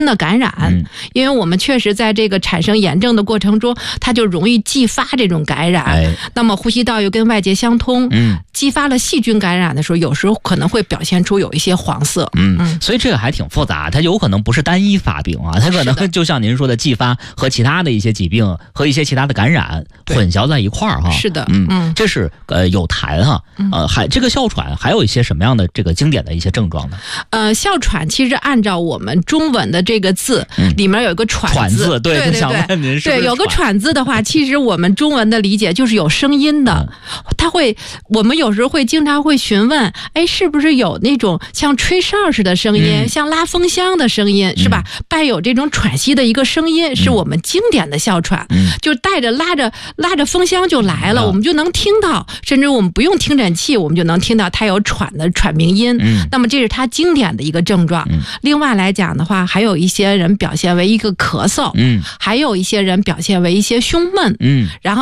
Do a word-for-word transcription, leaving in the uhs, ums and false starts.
的感染、嗯、因为我们确实在这个产生炎症的过程中，它就容易继发这种感染、哎、那么呼吸道又跟外界相通，嗯，激发了细菌感染的时候，有时候可能会表现出有一些黄色。 嗯，嗯所以这个还挺复杂，它有可能不是单一发病啊，它可能就像您说的继发和其他的一些疾病和一些其他的感染混淆在一块儿哈。 是的， 嗯嗯，这是呃有痰哈，呃还这个哮喘还有一些什么样的这个经典的一些症状呢？ 呃，哮喘其实按照我们中文的这个字、嗯、里面有一个喘字， 喘字对对对对， 想问您是不是对，有个喘字的话，其实我们中文的理解就是有声音的。他会，我们有时候会经常会询问，哎，是不是有那种像吹哨似的声音、嗯、像拉风箱的声音、嗯、是吧？伴有这种喘息的一个声音，是我们经典的哮喘，嗯、就带着拉着拉着风箱就来了、嗯，我们就能听到，甚至我们不用听诊器，我们就能听到它有喘的喘鸣音。嗯，那么这是它经典的一个症状。嗯，另外来讲的话，还有一些人表现为一个咳嗽，嗯，还有一些人表现为一些胸闷，嗯，然后。